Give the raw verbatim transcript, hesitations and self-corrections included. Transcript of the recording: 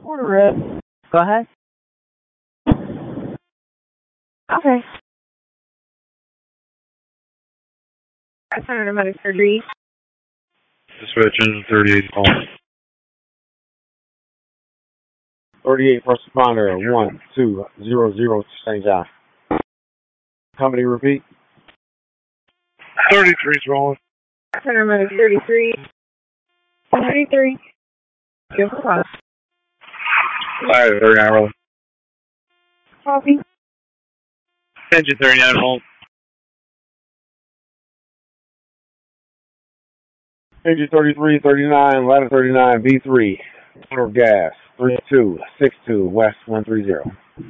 Red. Go ahead. Okay. Center medic surgery. Dispatch engine thirty-eight call. thirty-eight first responder, one two zero zero Saint John. Company repeat. thirty-three's rolling. Center medic thirty-three. thirty-three. Give a call. Alright, thirty-nine rolling. Copy. Engine thirty-nine hold. Engine thirty-three, thirty-nine, ladder thirty-nine, V three. Total gas, three two six two, west one three zero.